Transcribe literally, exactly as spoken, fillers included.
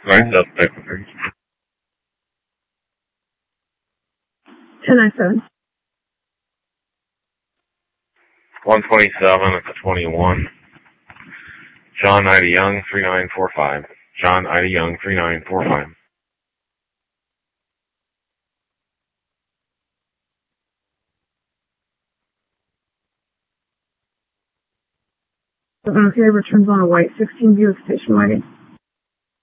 Nine suspect. ten nine seven. one twenty-seven at the twenty-one. John Ida Young, three nine four five. John Ida Young, three nine four five. Okay, returns on a white sixteen Buick station wagon.